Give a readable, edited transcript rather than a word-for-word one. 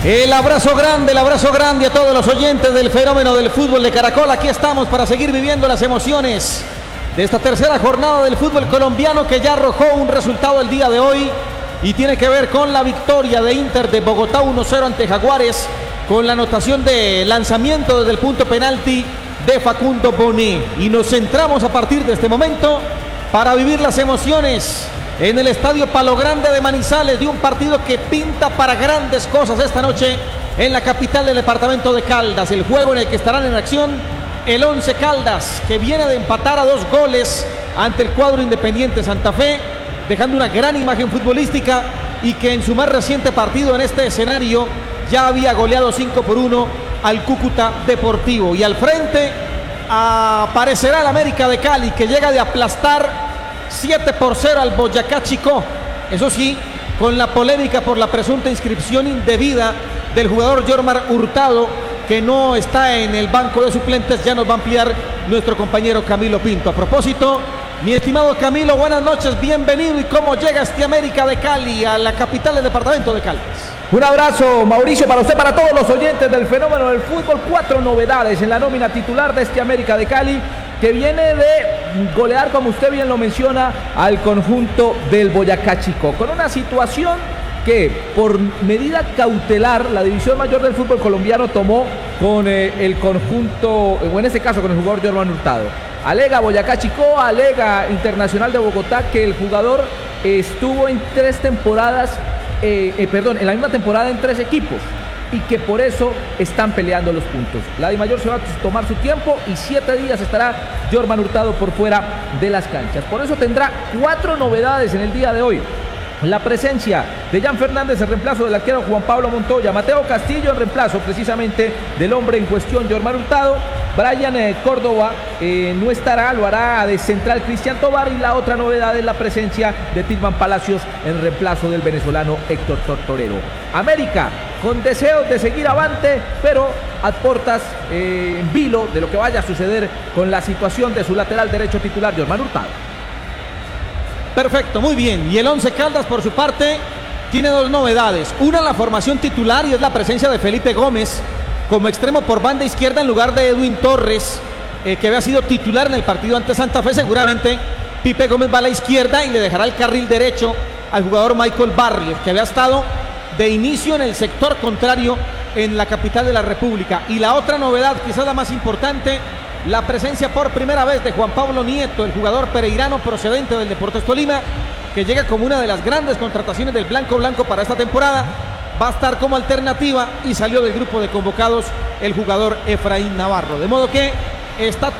El abrazo grande a todos los oyentes del fenómeno del fútbol de Caracol. Aquí estamos para seguir viviendo las emociones de esta tercera jornada del fútbol colombiano, que ya arrojó un resultado el día de hoy y tiene que ver con la victoria de Inter de Bogotá 1-0 ante Jaguares, con la anotación de lanzamiento desde el punto penalti de Facundo Bonet. Y nos centramos a partir de este momento para vivir las emociones en el Estadio Palo Grande de Manizales, de un partido que pinta para grandes cosas esta noche en la capital del departamento de Caldas. El juego en el que estarán en acción el Once Caldas, que viene de empatar a 2 goles ante el cuadro Independiente Santa Fe, dejando una gran imagen futbolística, y que en su más reciente partido en este escenario ya había goleado 5-1 al Cúcuta Deportivo. Y al frente aparecerá el América de Cali, que llega de aplastar 7-0 al Boyacá Chicó. Eso sí, con la polémica por la presunta inscripción indebida del jugador Jormar Hurtado, que no está en el banco de suplentes. Ya nos va a ampliar nuestro compañero Camilo Pinto. A propósito, mi estimado Camilo, buenas noches, bienvenido. ¿Y cómo llega este América de Cali a la capital del departamento de Caldas? Un abrazo, Mauricio, para usted, para todos los oyentes del fenómeno del fútbol. 4 novedades en la nómina titular de este América de Cali, que viene de golear, como usted bien lo menciona, al conjunto del Boyacá Chicó, con una situación que por medida cautelar la División Mayor del fútbol colombiano tomó con el conjunto, o en este caso con el jugador Jormar Hurtado. Alega Boyacá Chicó, alega Internacional de Bogotá, que el jugador estuvo en 3 temporadas, en la misma temporada en 3 equipos, y que por eso están peleando los puntos. La DIMAYOR se va a tomar su tiempo y 7 días estará Jormar Hurtado por fuera de las canchas. Por eso tendrá 4 novedades en el día de hoy. La presencia de Jan Fernández en reemplazo del arquero Juan Pablo Montoya, Mateo Castillo en reemplazo precisamente del hombre en cuestión Jormar Hurtado, Brian Córdoba no estará, lo hará de central Cristian Tobar, y la otra novedad es la presencia de Tilman Palacios en reemplazo del venezolano Héctor Tortorero. América con deseos de seguir avante, pero a portas en vilo de lo que vaya a suceder con la situación de su lateral derecho titular Jormar Hurtado. Perfecto, muy bien. Y el Once Caldas, por su parte, tiene 2 novedades. Una, la formación titular, y es la presencia de Felipe Gómez como extremo por banda izquierda en lugar de Edwin Torres, que había sido titular en el partido ante Santa Fe. Seguramente Pipe Gómez va a la izquierda y le dejará el carril derecho al jugador Michael Barrios, que había estado de inicio en el sector contrario en la capital de la República. Y la otra novedad, quizás la más importante, la presencia por primera vez de Juan Pablo Nieto, el jugador pereirano procedente del Deportes Tolima, que llega como una de las grandes contrataciones del Blanco para esta temporada. Va a estar como alternativa y salió del grupo de convocados el jugador Efraín Navarro. De modo que está